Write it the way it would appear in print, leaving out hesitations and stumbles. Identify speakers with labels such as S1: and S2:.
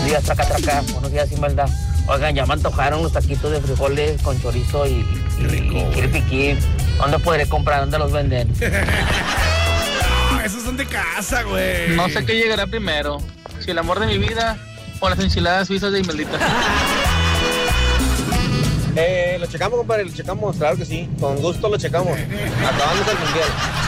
S1: días, traca. Buenos días, Imelda. Oigan, ya me antojaron los taquitos de frijoles con chorizo y piquín. ¿Dónde podré comprar? ¿Dónde los venden?
S2: No, esos son de casa, güey.
S3: No sé qué llegará primero, si el amor de mi vida o las enchiladas suizas de Imeldita.
S4: Lo checamos, compadre, lo checamos, claro que sí. Con gusto lo checamos. Acabamos el mundial.